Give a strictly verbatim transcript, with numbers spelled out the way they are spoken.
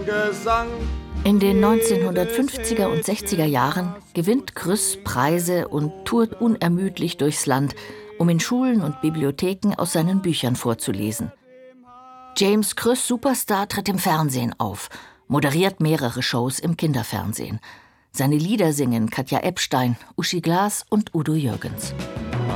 Gesang. In den neunzehnhundertfünfziger und sechziger Jahren gewinnt Krüss Preise und tourt unermüdlich durchs Land, um in Schulen und Bibliotheken aus seinen Büchern vorzulesen. James Krüss Superstar tritt im Fernsehen auf, moderiert mehrere Shows im Kinderfernsehen. Seine Lieder singen Katja Ebstein, Uschi Glas und Udo Jürgens.